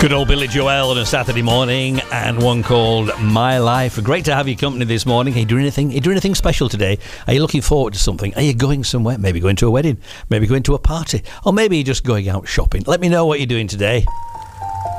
Good old Billy Joel on a Saturday morning, and one called My Life. Great to have your company this morning. Are you doing anything special today? Are you looking forward to something? Are you going somewhere? Maybe going to a wedding, maybe going to a party, or maybe you're just going out shopping. Let me know what you're doing today.